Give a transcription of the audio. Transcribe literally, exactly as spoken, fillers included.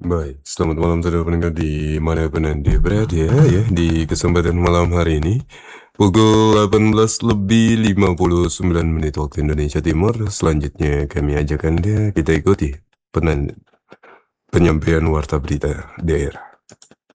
Baik, selamat malam saudara pendengar dimanapun Anda berada ya, di kesempatan malam hari ini pukul delapan belas lebih lima puluh sembilan menit waktu Indonesia Timur. Selanjutnya kami ajak Anda kita ikuti penan- penyampaian warta berita daerah.